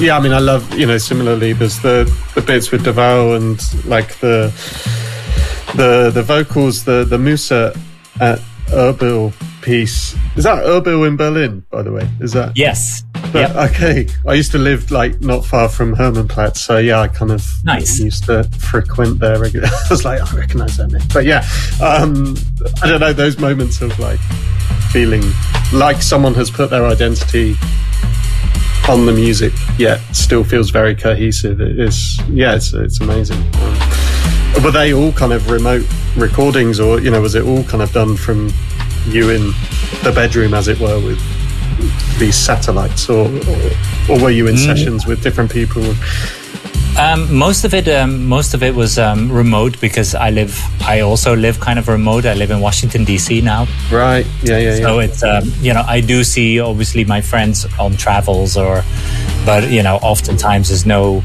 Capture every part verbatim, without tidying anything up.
yeah, I mean, I love, you know, similarly, there's the, the bits with Davao and like the the the vocals, the the Musa at Erbil piece. Is that Erbil in Berlin, by the way? Is that? Yes. But, yep. Okay. I used to live like not far from Hermannplatz, so yeah, I kind of nice. used to frequent there regularly. I was like, I recognise that name. But yeah, um, I don't know, those moments of like feeling like someone has put their identity on the music, yet still feels very cohesive. It is, yeah, it's it's amazing. Um, were they all kind of remote recordings, or you know, was it all kind of done from you in the bedroom, as it were, with these satellites, or or, or were you in mm. sessions with different people? Um, most of it, um, most of it was um, remote, because I live. I also live kind of remote. I live in Washington D C now. Right. Yeah. Yeah. So yeah. it's um, you know, I do see obviously my friends on travels, or, but you know, oftentimes there's no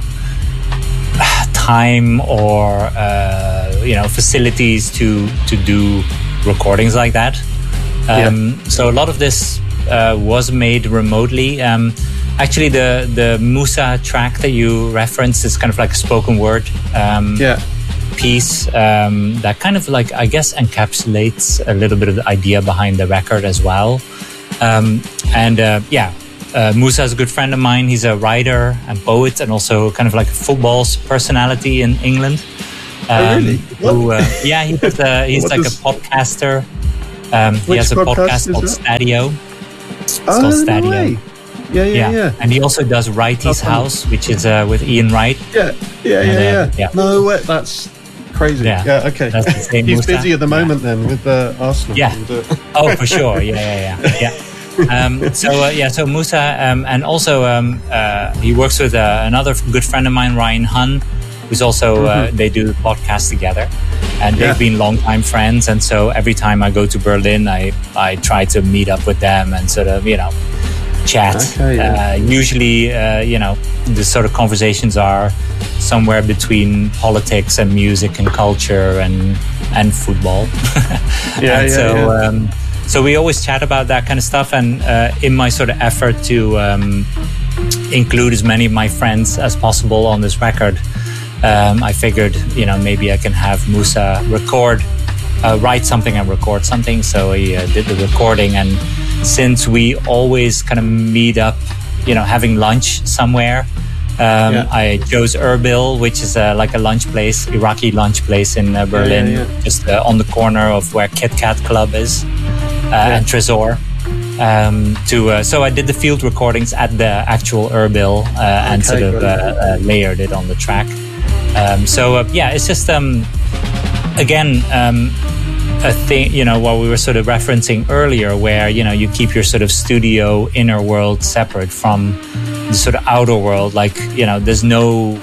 time or uh, you know, facilities to to do recordings like that. Um, yeah. So a lot of this uh, was made remotely. Um, Actually, the, the Musa track that you referenced is kind of like a spoken word um, yeah. piece um, that kind of like, I guess, encapsulates a little bit of the idea behind the record as well. Um, and uh, yeah, uh, Musa is a good friend of mine. He's a writer and poet, and also kind of like a football personality in England. Um, oh, really? Who, uh, yeah, he's, uh, he's like does... a podcaster. Um, he has a podcast, podcast called Stadio. It's oh, called Stadio. No way. Yeah, yeah, yeah, yeah. And he also does Wrighty's oh, House, which is uh, with Ian Wright. Yeah, yeah, and, yeah, uh, yeah, yeah. No way, that's crazy. Yeah, yeah okay. That's the same He's Musa. busy at the moment yeah. then with uh, Arsenal. Yeah. And, uh... oh, for sure. Yeah, yeah, yeah. yeah. Um, so uh, yeah, so Musa, um, and also um, uh, he works with uh, another good friend of mine, Ryan Hun, who's also uh, mm-hmm. they do podcasts together, and they've yeah. been longtime friends. And so every time I go to Berlin, I I try to meet up with them and sort of, you know, chat. Okay, yeah. uh, usually, uh, you know, the sort of conversations are somewhere between politics and music and culture and and football. yeah, and yeah, so, yeah. Um, so we always chat about that kind of stuff. And uh, in my sort of effort to um, include as many of my friends as possible on this record, um, I figured, you know, maybe I can have Musa record, uh, write something and record something. So he uh, did the recording, and since we always kind of meet up, you know, having lunch somewhere, um, yeah. I chose Erbil, which is uh, like a lunch place, Iraqi lunch place in uh, Berlin, yeah, yeah, yeah. just uh, on the corner of where Kit Kat Club is, uh, yeah. and Tresor. Um, to uh, so I did the field recordings at the actual Erbil uh, okay, and sort of uh, uh, layered it on the track. Um, so uh, yeah, it's just um, again. Um, a thing, you know, what we were sort of referencing earlier, where, you know, you keep your sort of studio inner world separate from the sort of outer world. Like, you know, there's no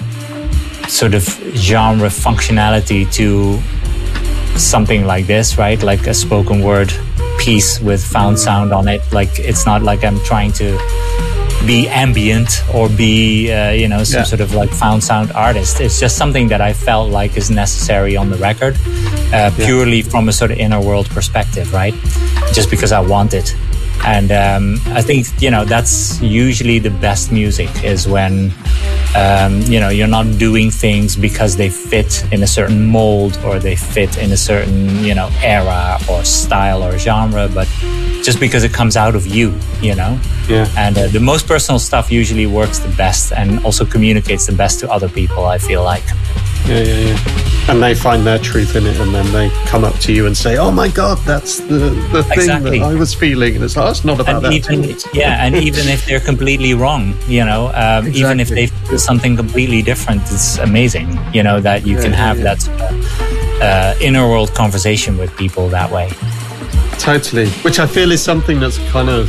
sort of genre functionality to something like this, right? Like a spoken word piece with found sound on it. Like, it's not like I'm trying to be ambient or be, uh, you know, some yeah. sort of like found sound artist. It's just something that I felt like is necessary on the record, uh, purely yeah. from a sort of inner world perspective, right? Just because I want it. And um, I think, you know, that's usually the best music, is when, um, you know, you're not doing things because they fit in a certain mold or they fit in a certain, you know, era or style or genre, but just because it comes out of you, you know? Yeah. And uh, the most personal stuff usually works the best and also communicates the best to other people, I feel like. Yeah, yeah, yeah. And they find their truth in it, and then they come up to you and say, "Oh my God, that's the, the thing exactly. that I was feeling." And it's like, oh, it's not about and that. Even, yeah, and even if they're completely wrong, you know, um, exactly. even if they feel something completely different, it's amazing, you know, that you yeah, can have yeah, yeah. that uh, inner world conversation with people that way. Totally. Which I feel is something that's kind of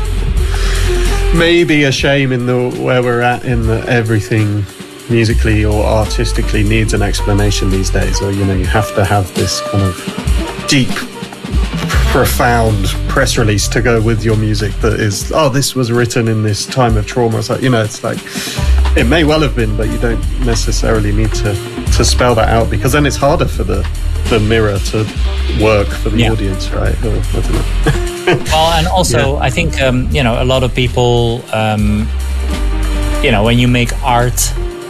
maybe a shame in the where we're at in the everything musically or artistically needs an explanation these days, or, you know, you have to have this kind of deep, profound press release to go with your music that is, oh, this was written in this time of trauma. It's like, you know, it's like, it may well have been, but you don't necessarily need to to spell that out, because then it's harder for the the mirror to work for the yeah. audience, right? Or, I don't know. Well, and also yeah. I think um, you know, a lot of people um, you know, when you make art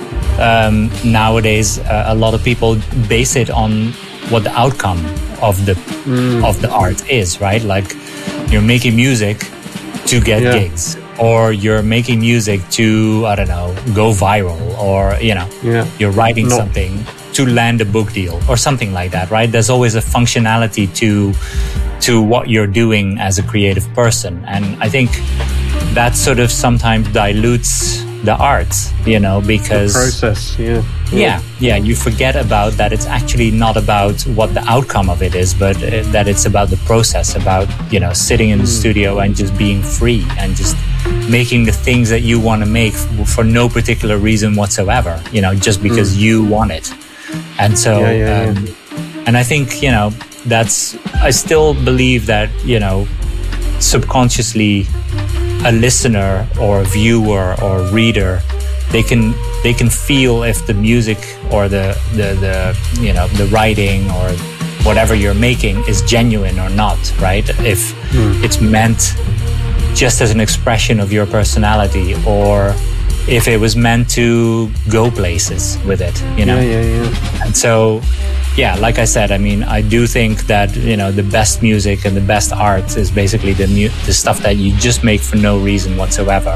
um, nowadays, uh, a lot of people base it on what the outcome of the mm. of the art is, right? Like you're making music to get yeah. gigs, or you're making music to, I don't know, go viral, or, you know, yeah. you're writing no. something to land a book deal or something like that, right? There's always a functionality to to what you're doing as a creative person. And I think that sort of sometimes dilutes the art, you know, because... The process, yeah. Yeah, yeah, you forget about that it's actually not about what the outcome of it is, but uh, that it's about the process, about, you know, sitting in the mm. studio and just being free and just making the things that you want to make f- for no particular reason whatsoever, you know, just because mm. you want it. And so, yeah, yeah, um, yeah. and I think, you know, that's, I still believe that, you know, subconsciously a listener or a viewer or reader, they can they can feel if the music or the, the, the you know, the writing or whatever you're making is genuine or not, right? If mm. it's meant just as an expression of your personality, or if it was meant to go places with it, you know? Yeah, yeah, yeah. And so, yeah, like I said, I mean, I do think that, you know, the best music and the best art is basically the mu- the stuff that you just make for no reason whatsoever.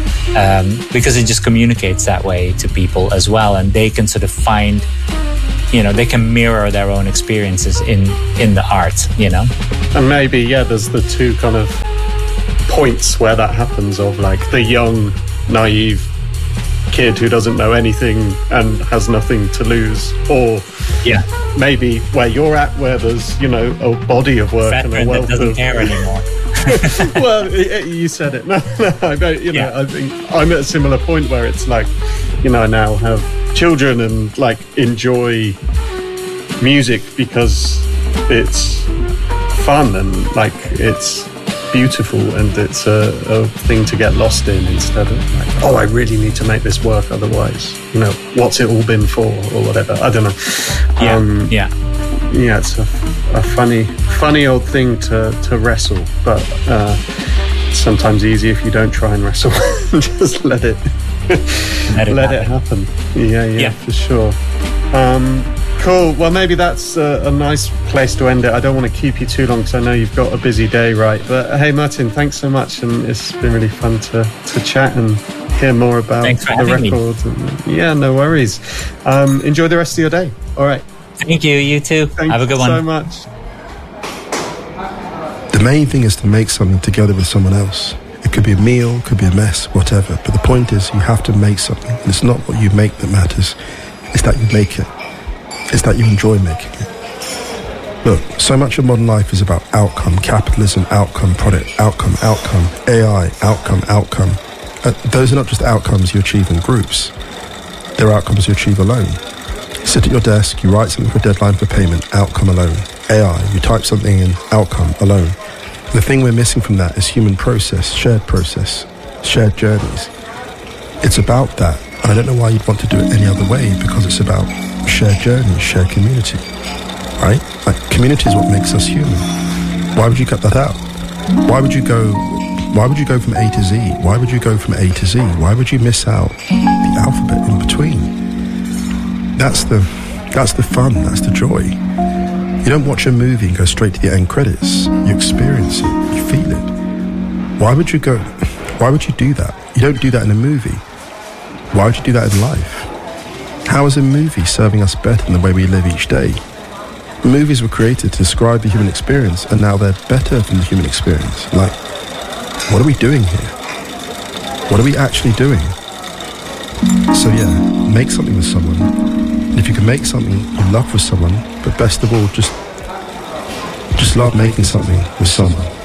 Um, because it just communicates that way to people as well. And they can sort of find, you know, they can mirror their own experiences in, in the art, you know? And maybe, yeah, there's the two kind of points where that happens, of like the young, naive kid who doesn't know anything and has nothing to lose, or yeah, maybe where you're at, where there's, you know, a body of work Veteran and a wealth that doesn't of care anymore. Well, you said it. No, no, I, you know, yeah. I think I'm at a similar point where it's like, you know, I now have children and like enjoy music because it's fun and like it's beautiful and it's a, a thing to get lost in, instead of like, oh, I really need to make this work, otherwise, you know, what's it all been for, or whatever. I don't know. Yeah, um, yeah, yeah. It's a, a funny, funny old thing to to wrestle, but uh, it's sometimes easy if you don't try and wrestle. Just let it, let it, let happen. it happen. Yeah, yeah, yeah, for sure. Um, Cool. Well, maybe that's a, a nice place to end it. I don't want to keep you too long because I know you've got a busy day, right? But hey, Martin, thanks so much, and it's been really fun to, to chat and hear more about the record. And, yeah, no worries. Um, enjoy the rest of your day. All right. Thank you. You too. Thank Have a good you one. so much. The main thing is to make something together with someone else. It could be a meal, could be a mess, whatever. But the point is, you have to make something. And it's not what you make that matters. It's that you make it. It's that you enjoy making it. Look, so much of modern life is about outcome, capitalism, outcome, product, outcome, outcome, A I, outcome, outcome. Uh, those are not just outcomes you achieve in groups. They're outcomes you achieve alone. You sit at your desk, you write something for a deadline for payment, outcome alone. A I, you type something in, outcome alone. And the thing we're missing from that is human process, shared process, shared journeys. It's about that. And I don't know why you'd want to do it any other way, because it's about shared journey, shared community, right? Like, community is what makes us human. Why would you cut that out? Why would you go, why would you go from A to Z? Why would you go from A to Z? Why would you miss out the alphabet in between? That's the, that's the fun, that's the joy. You don't watch a movie and go straight to the end credits. You experience it, you feel it. Why would you go, why would you do that? You don't do that in a movie. Why would you do that in life? How is a movie serving us better than the way we live each day? Movies were created to describe the human experience, and now they're better than the human experience. Like, what are we doing here? What are we actually doing? So yeah, make something with someone. And if you can make something you love with someone, but best of all, just, just love making something with someone.